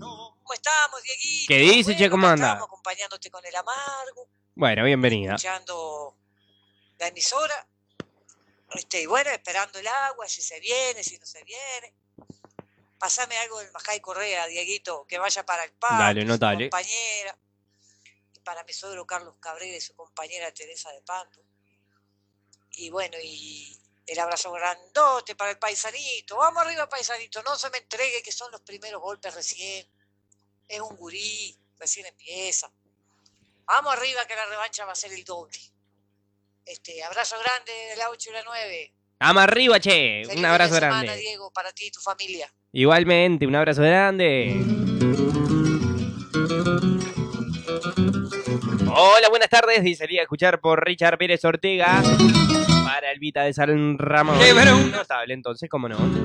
¿Cómo estamos, Dieguito? ¿Qué dice, Bueno, che? ¿Cómo acá anda? estamos acompañándote con el amargo, Bueno, bienvenida. escuchando la emisora, y bueno, esperando el agua, si se viene, si no se viene. Pasame algo del Majay Correa, Dieguito, que vaya para el Dale, Pasto, su notale. compañera, y para mi suegro Carlos Cabrera y su compañera Teresa de Pando. Y bueno, y el abrazo grandote para el paisanito. Vamos arriba, paisanito, no se me entregue que son los primeros golpes recién. Es un gurí, recién empieza. Vamos arriba que la revancha va a ser el doble. Abrazo grande de la 8 y la 9. ¡Vamos arriba, che! Feliz Un fin de abrazo semana, grande. Diego, para ti y tu familia. Igualmente, un abrazo grande. Hola, buenas tardes. Dicería escuchar por Richard Pérez Ortega para el Vita de San Ramón. Notable, entonces, cómo no.